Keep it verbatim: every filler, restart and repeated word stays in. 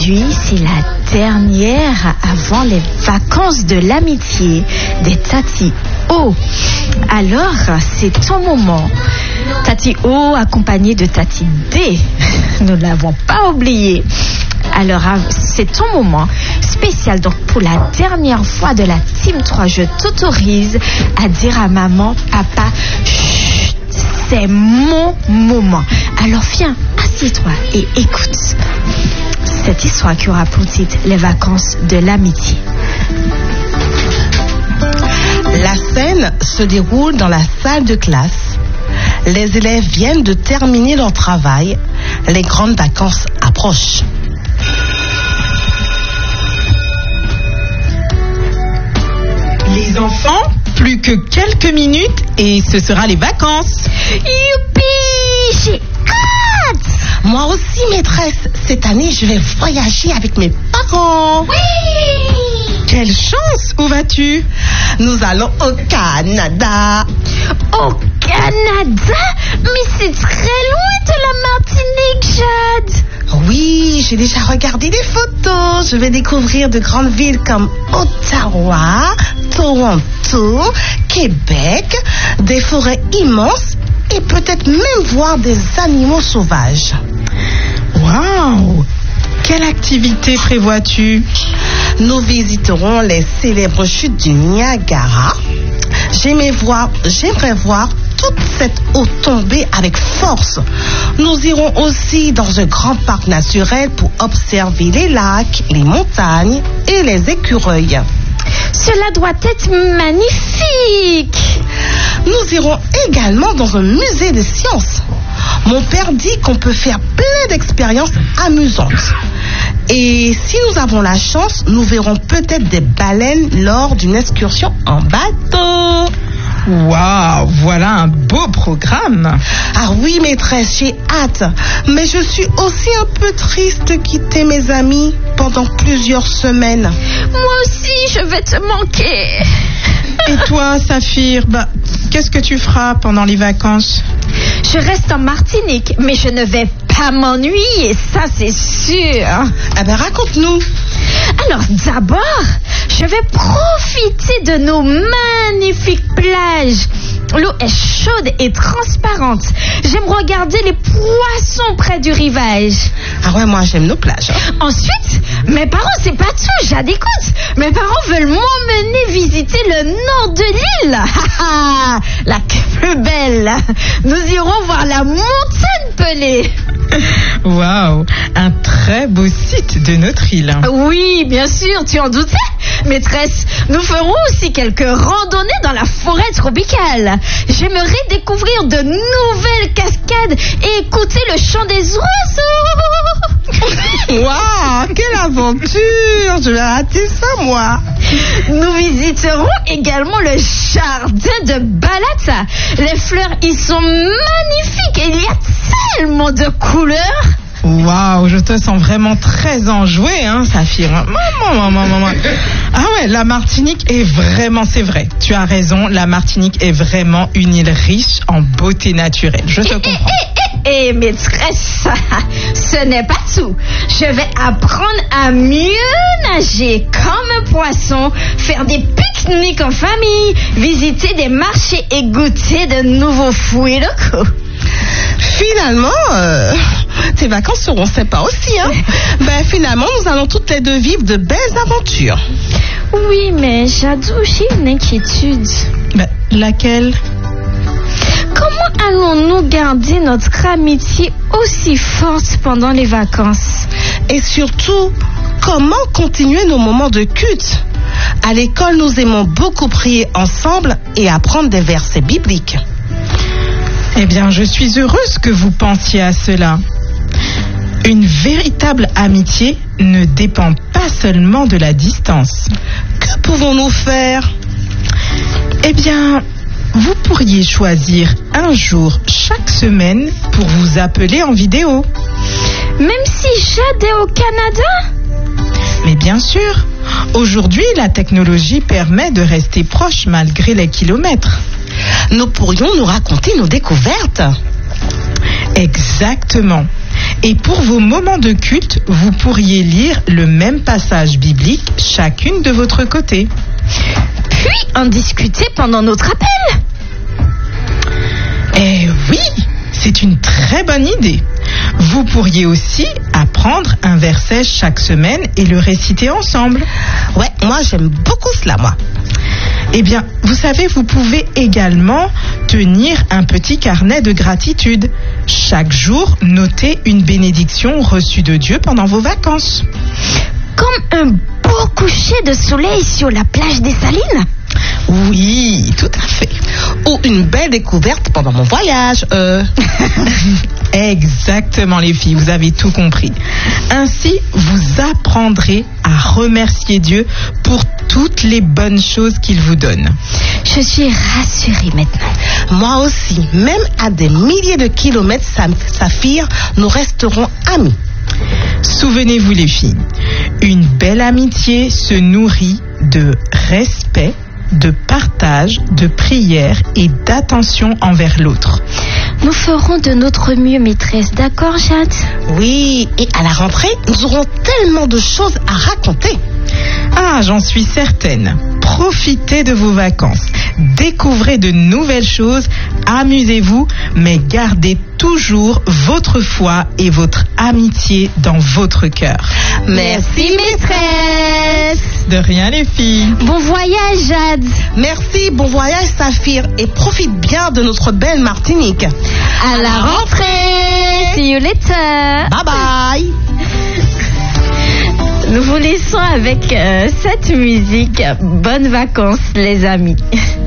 Aujourd'hui, c'est la dernière avant les vacances de l'amitié des Tati O. Alors, c'est ton moment. Tati O accompagnée de Tati D. Nous ne l'avons pas oublié. Alors, c'est ton moment spécial. Donc, pour la dernière fois de la Team trois, je t'autorise à dire à maman, papa, chut, c'est mon moment. Alors, viens, assieds-toi et écoute cette histoire qui aura pour titre les vacances de l'amitié. La scène se déroule dans la salle de classe. Les élèves viennent de terminer leur travail. Les grandes vacances approchent. Les enfants, plus que quelques minutes et ce sera les vacances. Youpi, j'ai hâte! Moi aussi, maîtresse. Cette année, je vais voyager avec mes parents. Oui! Quelle chance! Où vas-tu? Nous allons au Canada. Au Canada? Mais c'est très loin de la Martinique, Jade. Oui, j'ai déjà regardé des photos. Je vais découvrir de grandes villes comme Ottawa, Toronto, Québec, des forêts immenses et peut-être même voir des animaux sauvages. Waouh! Quelle activité prévois-tu? Nous visiterons les célèbres chutes du Niagara. J'aimerais voir, j'aimerais voir toute cette eau tomber avec force. Nous irons aussi dans un grand parc naturel pour observer les lacs, les montagnes et les écureuils. Cela doit être magnifique. Nous irons également dans un musée de sciences. Mon père dit qu'on peut faire plein d'expériences amusantes. Et si nous avons la chance, nous verrons peut-être des baleines lors d'une excursion en bateau. Waouh, voilà un beau programme. Ah oui, maîtresse, j'ai hâte. Mais je suis aussi un peu triste de quitter mes amis pendant plusieurs semaines. Moi aussi, je vais te manquer. Et toi, Saphir, bah, qu'est-ce que tu feras pendant les vacances? Je reste en Martinique, mais je ne vais pas m'ennuyer, ça c'est sûr. Ah ben, raconte-nous. Alors d'abord, je vais profiter de nos magnifiques plages. L'eau est chaude et transparente. J'aime regarder les poissons près du rivage. Ah ouais, moi j'aime nos plages. Hein. Ensuite, mes parents, c'est pas tout, Jade, écoute. Mes parents veulent m'emmener visiter le nord de l'île. La plus belle. Nous irons voir la montagne Pelée. Waouh, un très beau site de notre île. Oui, bien sûr, tu en doutais, maîtresse. Nous ferons aussi quelques randonnées dans la forêt tropicale. J'aimerais découvrir de nouvelles cascades et écouter le chant des oiseaux. Waouh, quelle aventure! Je vais rater ça, moi. Nous visiterons également le jardin de Balata. Les fleurs y sont magnifiques et il y a tellement de couleurs. Waouh, je te sens vraiment très enjouée, hein, Saphir. Maman, maman, maman. Ah ouais, la Martinique est vraiment, c'est vrai. Tu as raison, la Martinique est vraiment une île riche en beauté naturelle. Je te et, comprends. Et, et, et maîtresse, ce n'est pas tout. Je vais apprendre à mieux nager comme un poisson, faire des pique-niques en famille, visiter des marchés et goûter de nouveaux fruits locaux. Finalement, euh, tes vacances seront sympas aussi, hein? Ben finalement, nous allons toutes les deux vivre de belles aventures. Oui, mais j'avoue, j'ai une inquiétude. Ben, laquelle? Comment allons-nous garder notre amitié aussi forte pendant les vacances? Et surtout, comment continuer nos moments de culte? À l'école, nous aimons beaucoup prier ensemble et apprendre des versets bibliques. Eh bien, je suis heureuse que vous pensiez à cela. Une véritable amitié ne dépend pas seulement de la distance. Que pouvons-nous faire? Eh bien, vous pourriez choisir un jour chaque semaine pour vous appeler en vidéo. Même si Jade est au Canada? Mais bien sûr, aujourd'hui, la technologie permet de rester proche malgré les kilomètres. Nous pourrions nous raconter nos découvertes. Exactement. Et pour vos moments de culte, vous pourriez lire le même passage biblique chacune de votre côté. Puis en discuter pendant notre appel. Eh oui, c'est une très bonne idée. Vous pourriez aussi apprendre un verset chaque semaine et le réciter ensemble. Ouais, moi j'aime beaucoup cela, moi. Eh bien, vous savez, vous pouvez également tenir un petit carnet de gratitude. Chaque jour, notez une bénédiction reçue de Dieu pendant vos vacances. Comme un beau coucher de soleil sur la plage des Salines. Oui, tout à fait. Ou une belle découverte pendant mon voyage. Euh... Exactement, les filles, vous avez tout compris. Ainsi, vous apprendrez à remercier Dieu pour toutes les bonnes choses qu'il vous donne. Je suis rassurée maintenant. Moi aussi, même à des milliers de kilomètres, Saphir, nous resterons amis. Souvenez-vous, les filles, une belle amitié se nourrit de respect, de partage, de prière et d'attention envers l'autre. Nous ferons de notre mieux, maîtresse. D'accord, Jade? Oui, et à la rentrée, nous aurons tellement de choses à raconter. Ah, j'en suis certaine. Profitez de vos vacances. Découvrez de nouvelles choses. Amusez-vous, mais gardez toujours votre foi et votre amitié dans votre cœur. Merci, maîtresse. De rien, les filles. Bon voyage, Jade. Merci, bon voyage, Saphir. Et profite bien de notre belle Martinique. À la rentrée. See you later. Bye bye. Nous vous laissons avec euh, cette musique. Bonnes vacances, les amis.